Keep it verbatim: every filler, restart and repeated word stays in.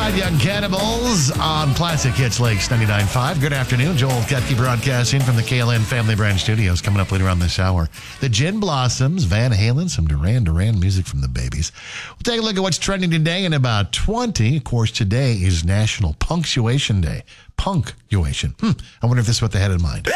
right, Young Cannibals on Classic Hits Lakes ninety-nine point five. Good afternoon. Joel Ketke broadcasting from the K L N Family Brand Studios. Coming up later on this hour, the Gin Blossoms, Van Halen, some Duran Duran music from the Babies. We'll take a look at what's trending today in about twenty. Of course, today is National Punctuation Day. Punctuation. Hmm. I wonder if this is what they had in mind.